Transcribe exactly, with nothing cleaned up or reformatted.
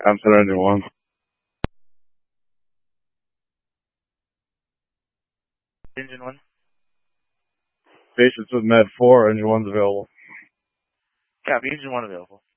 Answer engine one. Engine one. Patients with Med four, engine one's available. Copy, engine one available.